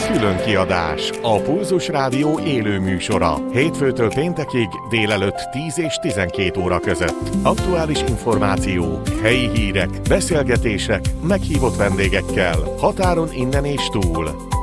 Külön kiadás, a Pulzus Rádió élő műsora. Hétfőtől péntekig délelőtt 10 és 12 óra között. Aktuális információk, helyi hírek, beszélgetések, meghívott vendégekkel, határon innen és túl.